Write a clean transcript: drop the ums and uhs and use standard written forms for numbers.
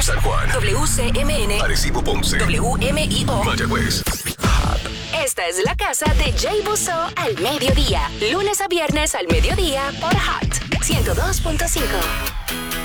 San Juan, WCMN, Arecibo, Ponce, WMIO, Mayagüez. Esta es la casa de Jay Busso al mediodía. Lunes a viernes al mediodía por Hot 102.5.